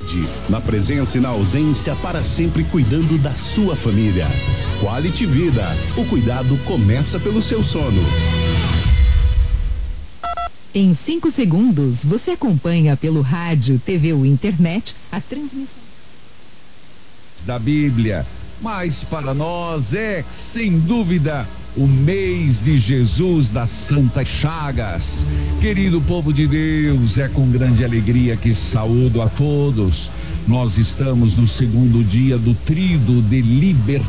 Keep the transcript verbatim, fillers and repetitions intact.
Na presença e na ausência, para sempre cuidando da sua família. Quality Vida. O cuidado começa pelo seu sono. Em cinco segundos, você acompanha pelo rádio, T V ou internet a transmissão da Bíblia. Mas para nós é, sem dúvida, o mês de Jesus das Santas Chagas. Querido povo de Deus, é com grande alegria que saúdo a todos. Nós estamos no segundo dia do Tríduo de Libertação.